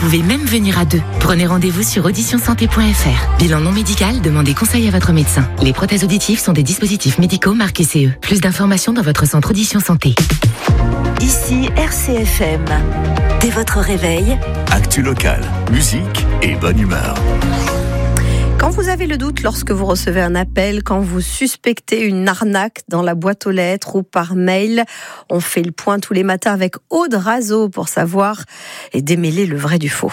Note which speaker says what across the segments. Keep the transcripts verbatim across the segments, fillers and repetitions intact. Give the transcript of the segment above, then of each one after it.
Speaker 1: pouvez même venir à deux. Prenez rendez-vous sur audition santé point f r. Bilan non médical, demandez conseil à votre médecin. Les prothèses auditives sont des dispositifs médicaux marqués C E. Plus d'informations dans votre centre Audition Santé.
Speaker 2: Ici R C F M. Dès votre réveil,
Speaker 3: actu locale, musique et bonne humeur.
Speaker 4: Quand vous avez le doute lorsque vous recevez un appel, quand vous suspectez une arnaque dans la boîte aux lettres ou par mail, on fait le point tous les matins avec Aude Razeau pour savoir et démêler le vrai du faux.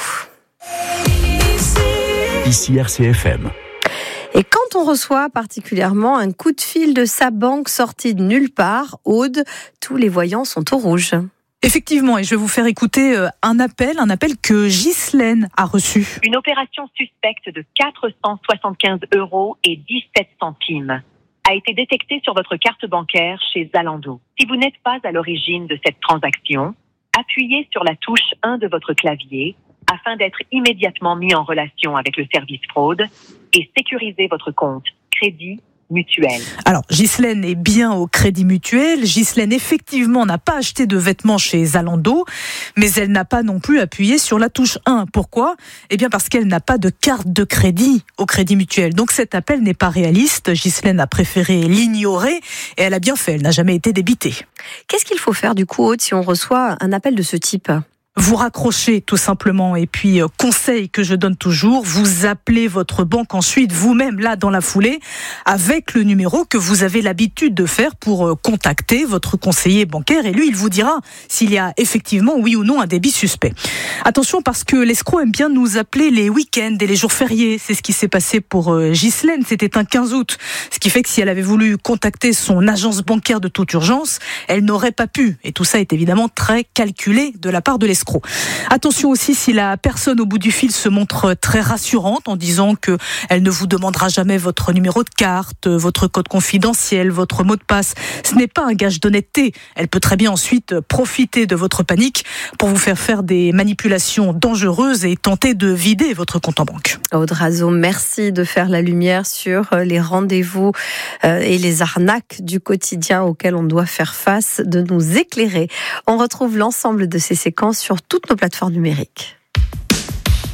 Speaker 3: Ici R C F M.
Speaker 4: Et quand on reçoit particulièrement un coup de fil de sa banque sorti de nulle part, Aude, tous les voyants sont au rouge.
Speaker 5: Effectivement, et je vais vous faire écouter un appel, un appel que Ghislaine a reçu.
Speaker 6: Une opération suspecte de quatre cent soixante-quinze euros et dix-sept centimes a été détectée sur votre carte bancaire chez Zalando. Si vous n'êtes pas à l'origine de cette transaction, appuyez sur la touche un de votre clavier afin d'être immédiatement mis en relation avec le service fraude et sécurisez votre compte Crédit Mutuel.
Speaker 5: Alors, Ghislaine est bien au Crédit Mutuel. Ghislaine, effectivement, n'a pas acheté de vêtements chez Zalando, mais elle n'a pas non plus appuyé sur la touche un. Pourquoi ? Eh bien, parce qu'elle n'a pas de carte de crédit au Crédit Mutuel. Donc, cet appel n'est pas réaliste. Ghislaine a préféré l'ignorer et elle a bien fait. Elle n'a jamais été débitée.
Speaker 4: Qu'est-ce qu'il faut faire, du coup, Aude, si on reçoit un appel de ce type ?
Speaker 5: Vous raccrochez tout simplement et puis euh, conseil que je donne toujours, vous appelez votre banque ensuite vous-même là dans la foulée avec le numéro que vous avez l'habitude de faire pour euh, contacter votre conseiller bancaire et lui il vous dira s'il y a effectivement oui ou non un débit suspect. Attention parce que l'escroc aime bien nous appeler les week-ends et les jours fériés, c'est ce qui s'est passé pour euh, Ghislaine, c'était un quinze août, ce qui fait que si elle avait voulu contacter son agence bancaire de toute urgence, elle n'aurait pas pu et tout ça est évidemment très calculé de la part de l'escroc. Attention aussi si la personne au bout du fil se montre très rassurante en disant que elle ne vous demandera jamais votre numéro de carte, votre code confidentiel, votre mot de passe. Ce n'est pas un gage d'honnêteté. Elle peut très bien ensuite profiter de votre panique pour vous faire faire des manipulations dangereuses et tenter de vider votre compte en banque.
Speaker 4: Aude Razeau, merci de faire la lumière sur les rendez-vous et les arnaques du quotidien auxquelles on doit faire face, de nous éclairer. On retrouve l'ensemble de ces séquences sur toutes nos plateformes numériques.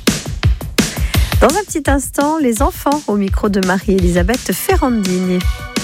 Speaker 4: Dans un petit instant, les enfants au micro de Marie-Elisabeth Ferrandini.